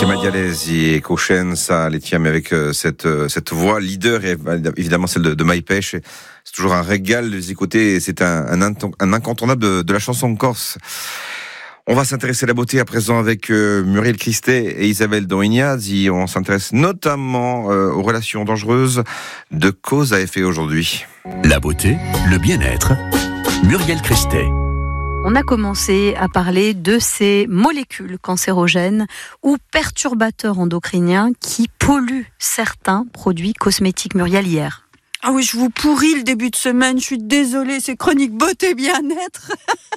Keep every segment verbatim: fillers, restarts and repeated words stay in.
Chiama Dialesi et Coscienza Lettiam avec euh, cette euh, cette voix leader et évidemment celle de, de Mai Pesce. C'est toujours un régal de les écouter et c'est un, un, un incontournable de, de la chanson corse. On va s'intéresser à la beauté à présent avec euh, Muriel Christet et Isabelle Dorignazzi. On s'intéresse notamment euh, aux relations dangereuses de cause à effet aujourd'hui. La beauté, le bien-être. Muriel Christet. On a commencé à parler de ces molécules cancérogènes ou perturbateurs endocriniens qui polluent certains produits cosmétiques. Muriel, hier. Ah oui, je vous pourris le début de semaine, je suis désolée, ces chroniques beauté bien-être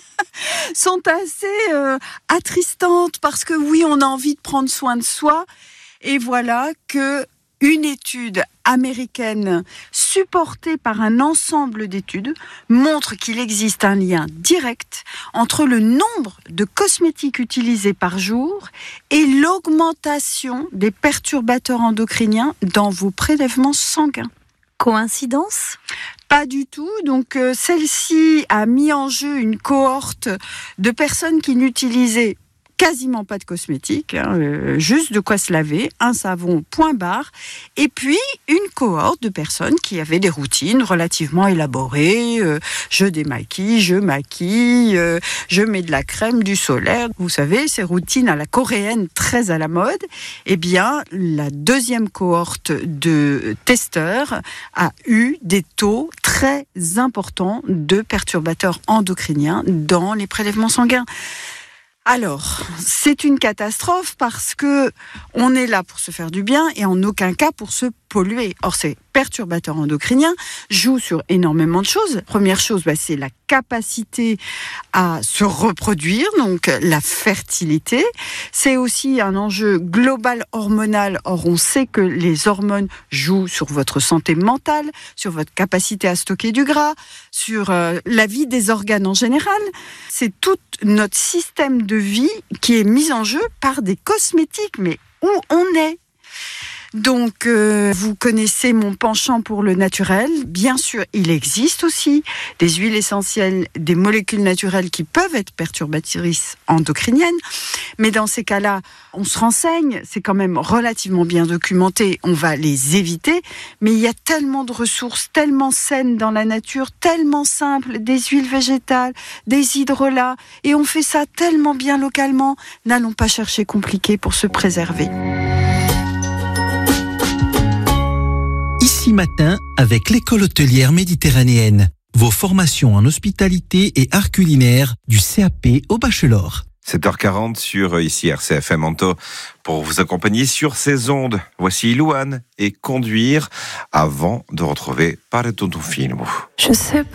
sont assez euh, attristantes parce que oui, on a envie de prendre soin de soi et voilà que une étude américaine supportée par un ensemble d'études montre qu'il existe un lien direct entre le nombre de cosmétiques utilisés par jour et l'augmentation des perturbateurs endocriniens dans vos prélèvements sanguins. Coïncidence ? Pas du tout. Donc, euh, celle-ci a mis en jeu une cohorte de personnes qui n'utilisaient quasiment pas de cosmétiques, hein, euh, juste de quoi se laver, un savon, point barre, et puis une cohorte de personnes qui avaient des routines relativement élaborées. Euh, je démaquille, je maquille, euh, je mets de la crème, du solaire. Vous savez, ces routines à la coréenne très à la mode. Eh bien, la deuxième cohorte de testeurs a eu des taux très importants de perturbateurs endocriniens dans les prélèvements sanguins. Alors, c'est une catastrophe parce que on est là pour se faire du bien et en aucun cas pour se polluer. Or, ces perturbateurs endocriniens jouent sur énormément de choses. Première chose, bah, c'est la capacité à se reproduire, donc la fertilité. C'est aussi un enjeu global hormonal. Or, on sait que les hormones jouent sur votre santé mentale, sur votre capacité à stocker du gras, sur euh, la vie des organes en général. C'est tout notre système de vie qui est mis en jeu par des cosmétiques. Mais où on est ? Donc, euh, vous connaissez mon penchant pour le naturel. Bien sûr, il existe aussi des huiles essentielles, des molécules naturelles qui peuvent être perturbatrices endocriniennes. Mais dans ces cas-là, on se renseigne. C'est quand même relativement bien documenté. On va les éviter. Mais il y a tellement de ressources, tellement saines dans la nature, tellement simples. Des huiles végétales, des hydrolats. Et on fait ça tellement bien localement. N'allons pas chercher compliqué pour se préserver. Ici matin, avec l'école hôtelière méditerranéenne. Vos formations en hospitalité et art culinaire du C A P au bachelor. sept heures quarante sur ici R C F M Anto pour vous accompagner sur ces ondes. Voici Louane et Conduire avant de retrouver Pare tutto film. Je sais pas.